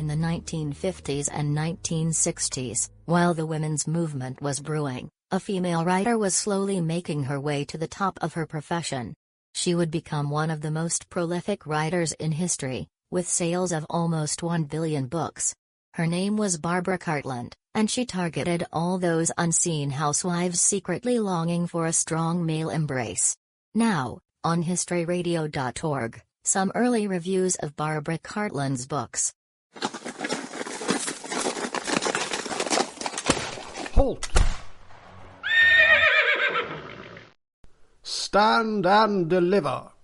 in the 1950s and 1960s, while the women's movement was brewing, a female writer was slowly making her way to the top of her profession. She would become one of the most prolific writers in history, with sales of almost 1 billion books. Her name was Barbara Cartland, and she targeted all those unseen housewives secretly longing for a strong male embrace. Now, on historyradio.org, some early reviews of Barbara Cartland's books. Halt! Stand and deliver.